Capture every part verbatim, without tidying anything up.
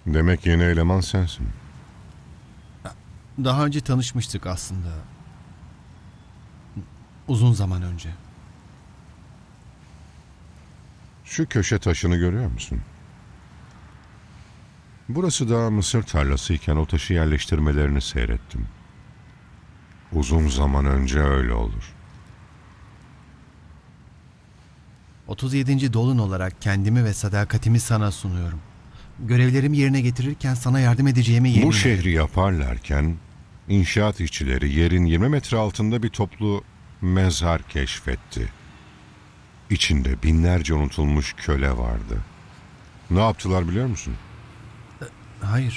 Demek yeni eleman sensin. Daha önce tanışmıştık aslında. Uzun zaman önce. Şu köşe taşını görüyor musun? Burası daha mısır tarlasıyken o taşı yerleştirmelerini seyrettim. Uzun zaman önce öyle olur. otuz yedinci dolun olarak kendimi ve sadakatimi sana sunuyorum. Görevlerimi yerine getirirken sana yardım edeceğime yemin Bu ederim. şehri yaparlarken inşaat işçileri yerin yirmi metre altında bir toplu mezar keşfetti. İçinde binlerce unutulmuş köle vardı. Ne yaptılar biliyor musun? Hayır.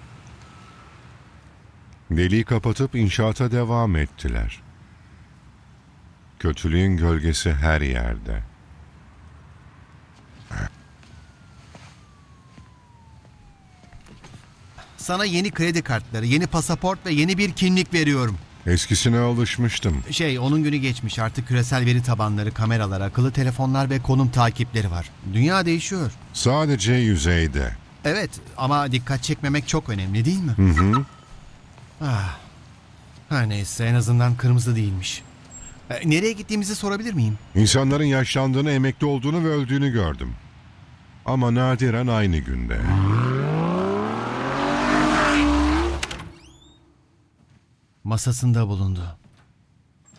Deliği kapatıp inşaata devam ettiler. Kötülüğün gölgesi her yerde. Sana yeni kredi kartları, yeni pasaport ve yeni bir kimlik veriyorum. Eskisine alışmıştım. Şey, onun günü geçmiş. Artık küresel veri tabanları, kameralar, akıllı telefonlar ve konum takipleri var. Dünya değişiyor. Sadece yüzeyde. Evet, ama dikkat çekmemek çok önemli değil mi? Hı hı. Ah. Her neyse, en azından kırmızı değilmiş. E, nereye gittiğimizi sorabilir miyim? İnsanların yaşlandığını, emekli olduğunu ve öldüğünü gördüm. Ama nadiren aynı günde. Masasında bulundu.